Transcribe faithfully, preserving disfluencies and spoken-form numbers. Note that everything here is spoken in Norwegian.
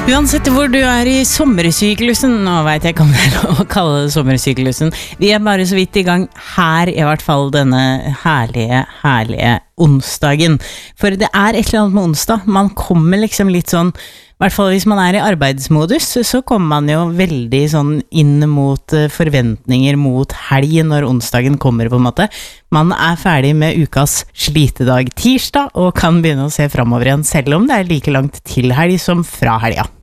Uansett hvor du er i sommersyklusen, nå vet jeg ikke om det er å kalle det sommersyklusen, vi er bare så vidt i gang her, i hvert fall denne herlige, herlige onsdagen. For det er et eller annet med onsdag, man kommer liksom litt sånn, i hvert fall hvis man er i arbeidsmodus, så kommer man jo veldig sånn inn mot forventninger mot helg når onsdagen kommer på en måte. Man er ferdig med ukas slitedag tirsdag og kan begynne å se fremover igjen, selv om det er like langt til helg som fra helga.